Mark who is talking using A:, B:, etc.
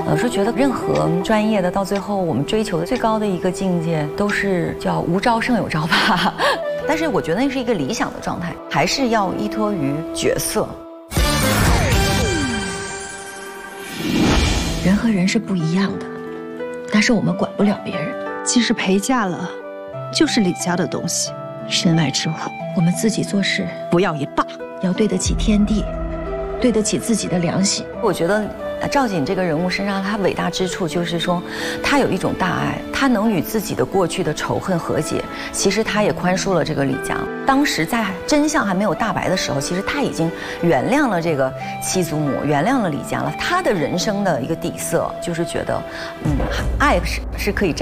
A: 有时候觉得任何专业的到最后，我们追求的最高的一个境界，都是叫无招胜有招吧。但是我觉得那是一个理想的状态，还是要依托于角色。人和人是不一样的，但是我们管不了别人。
B: 即使陪嫁了，就是李家的东西，身外之物。
A: 我们自己做事
B: 不要一霸，
A: 要对得起天地，对得起自己的良心。我觉得赵瑾这个人物身上，他伟大之处就是说，他有一种大爱，他能与自己的过去的仇恨和解。其实他也宽恕了这个李家。当时在真相还没有大白的时候，其实他已经原谅了这个七祖母，原谅了李家了。他的人生的一个底色就是觉得，爱是可以。